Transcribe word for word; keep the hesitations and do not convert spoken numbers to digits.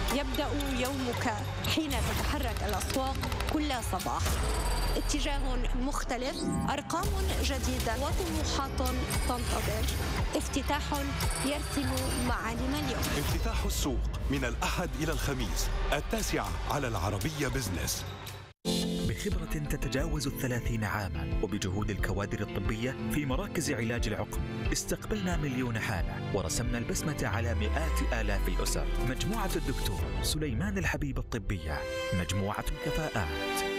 يبدأ يومك حين تتحرك الأسواق كل صباح. اتجاه مختلف، أرقام جديدة وطموحات تنتظر. افتتاح يرسم معالم اليوم. افتتاح السوق من الأحد إلى الخميس التاسعة على العربية بزنس. بخبرة تتجاوز الثلاثين عاما وبجهود الكوادر الطبية في مراكز علاج العقم، استقبلنا مليون حالة ورسمنا البسمة على مئات آلاف الأسر. مجموعة الدكتور سليمان الحبيب الطبية، مجموعة كفاءات.